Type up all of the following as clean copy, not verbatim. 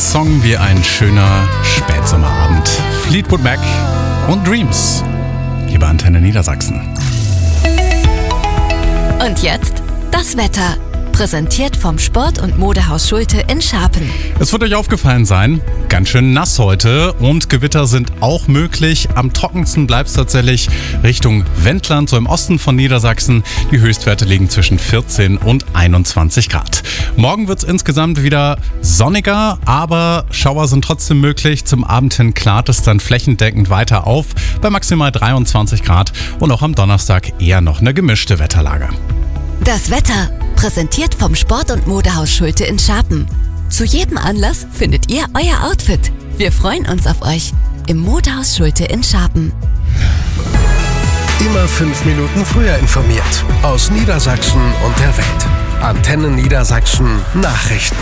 Song wie ein schöner Spätsommerabend. Fleetwood Mac und Dreams. Hier bei Antenne Niedersachsen. Und jetzt das Wetter. Präsentiert vom Sport- und Modehaus Schulte in Scharpen. Es wird euch aufgefallen sein, ganz schön nass heute und Gewitter sind auch möglich. Am trockensten bleibt es tatsächlich Richtung Wendland, so im Osten von Niedersachsen. Die Höchstwerte liegen zwischen 14 und 21 Grad. Morgen wird es insgesamt wieder sonniger, aber Schauer sind trotzdem möglich. Zum Abend hin klart es dann flächendeckend weiter auf bei maximal 23 Grad und auch am Donnerstag eher noch eine gemischte Wetterlage. Das Wetter. Präsentiert vom Sport- und Modehaus Schulte in Scharpen. Zu jedem Anlass findet ihr euer Outfit. Wir freuen uns auf euch im Modehaus Schulte in Scharpen. Immer 5 Minuten früher informiert. Aus Niedersachsen und der Welt. Antenne Niedersachsen Nachrichten.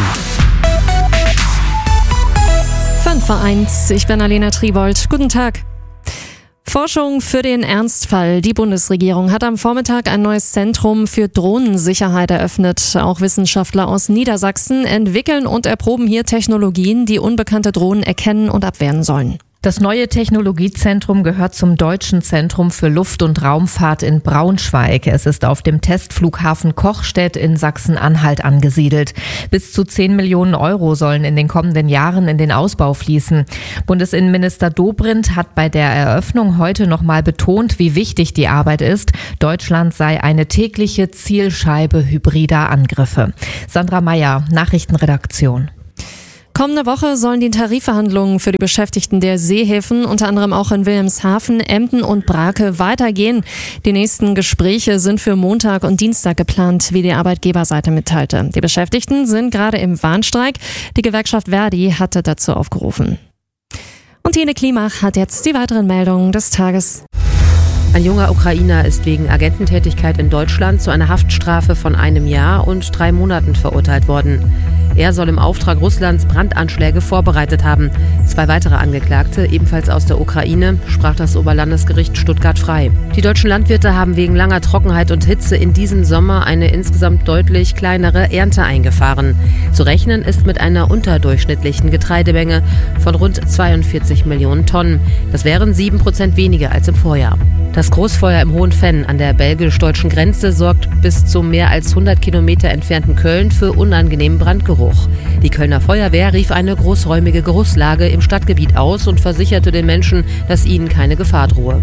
5:01, ich bin Alena Tribold. Guten Tag. Forschung für den Ernstfall. Die Bundesregierung hat am Vormittag ein neues Zentrum für Drohnensicherheit eröffnet. Auch Wissenschaftler aus Niedersachsen entwickeln und erproben hier Technologien, die unbekannte Drohnen erkennen und abwehren sollen. Das neue Technologiezentrum gehört zum Deutschen Zentrum für Luft- und Raumfahrt in Braunschweig. Es ist auf dem Testflughafen Kochstedt in Sachsen-Anhalt angesiedelt. Bis zu 10 Millionen Euro sollen in den kommenden Jahren in den Ausbau fließen. Bundesinnenminister Dobrindt hat bei der Eröffnung heute nochmal betont, wie wichtig die Arbeit ist. Deutschland sei eine tägliche Zielscheibe hybrider Angriffe. Sandra Meyer, Nachrichtenredaktion. Kommende Woche sollen die Tarifverhandlungen für die Beschäftigten der Seehäfen, unter anderem auch in Wilhelmshaven, Emden und Brake, weitergehen. Die nächsten Gespräche sind für Montag und Dienstag geplant, wie die Arbeitgeberseite mitteilte. Die Beschäftigten sind gerade im Warnstreik. Die Gewerkschaft Verdi hatte dazu aufgerufen. Und Jene Klimach hat jetzt die weiteren Meldungen des Tages. Ein junger Ukrainer ist wegen Agententätigkeit in Deutschland zu einer Haftstrafe von 1 Jahr und 3 Monaten verurteilt worden. Er soll im Auftrag Russlands Brandanschläge vorbereitet haben. 2 weitere Angeklagte, ebenfalls aus der Ukraine, sprach das Oberlandesgericht Stuttgart frei. Die deutschen Landwirte haben wegen langer Trockenheit und Hitze in diesem Sommer eine insgesamt deutlich kleinere Ernte eingefahren. Zu rechnen ist mit einer unterdurchschnittlichen Getreidemenge von rund 42 Millionen Tonnen. Das wären 7% weniger als im Vorjahr. Das Großfeuer im Hohenfenn an der belgisch-deutschen Grenze sorgt bis zum mehr als 100 Kilometer entfernten Köln für unangenehmen Brandgeruch. Die Kölner Feuerwehr rief eine großräumige Geruchslage im Stadtgebiet aus und versicherte den Menschen, dass ihnen keine Gefahr drohe.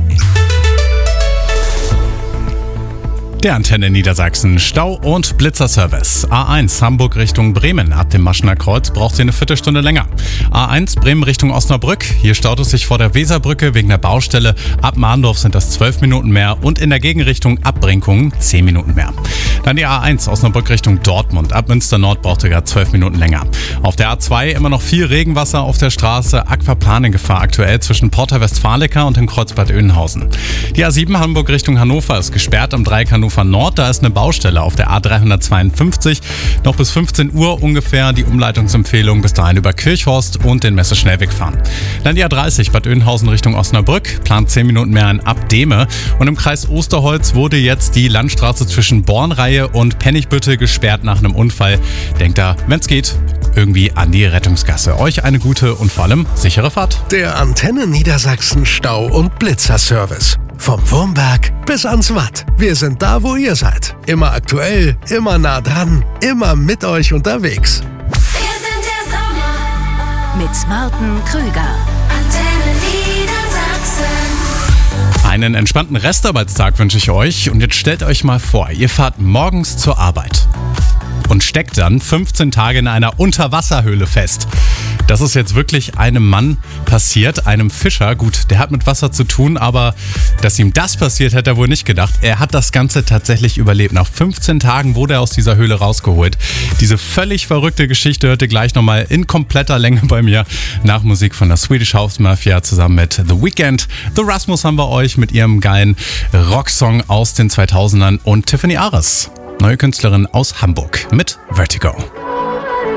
Der Antenne Niedersachsen Stau- und Blitzerservice. A1 Hamburg Richtung Bremen. Ab dem Maschener Kreuz braucht sie eine Viertelstunde länger. A1 Bremen Richtung Osnabrück. Hier staut es sich vor der Weserbrücke wegen der Baustelle. Ab Mahndorf sind das 12 Minuten mehr und in der Gegenrichtung ab Brinkum 10 Minuten mehr. Dann die A1 Osnabrück Richtung Dortmund. Ab Münster Nord braucht ihr gerade 12 Minuten länger. Auf der A2 immer noch viel Regenwasser auf der Straße. Aquaplaning-Gefahr aktuell zwischen Porta Westfalica und dem Kreuzbad Oeynhausen. Die A7 Hamburg Richtung Hannover ist gesperrt am Dreieck Hannover Nord, da ist eine Baustelle auf der A352. Noch bis 15 Uhr ungefähr die Umleitungsempfehlung bis dahin über Kirchhorst und den Messe-Schnellweg fahren. Dann die A30 Bad Oeynhausen Richtung Osnabrück, plant 10 Minuten mehr in Abdeme. Und im Kreis Osterholz wurde jetzt die Landstraße zwischen Bornreihe und Pennigbüttel gesperrt nach einem Unfall. Denkt da, wenn's geht, irgendwie an die Rettungsgasse. Euch eine gute und vor allem sichere Fahrt. Der Antenne Niedersachsen Stau- und Blitzerservice. Vom Wurmberg bis ans Watt. Wir sind da, wo ihr seid. Immer aktuell, immer nah dran, immer mit euch unterwegs. Wir sind der Sommer mit Martin Krüger. Antenne Niedersachsen. Einen entspannten Restarbeitstag wünsche ich euch. Und jetzt stellt euch mal vor, ihr fahrt morgens zur Arbeit und steckt dann 15 Tage in einer Unterwasserhöhle fest. Das ist jetzt wirklich einem Mann passiert, einem Fischer. Gut, der hat mit Wasser zu tun, aber dass ihm das passiert, hätte er wohl nicht gedacht. Er hat das Ganze tatsächlich überlebt. Nach 15 Tagen wurde er aus dieser Höhle rausgeholt. Diese völlig verrückte Geschichte hört ihr gleich nochmal in kompletter Länge bei mir nach Musik von der Swedish House Mafia zusammen mit The Weeknd. The Rasmus haben wir euch mit ihrem geilen Rocksong aus den 2000ern und Tiffany Ares, neue Künstlerin aus Hamburg mit Vertigo.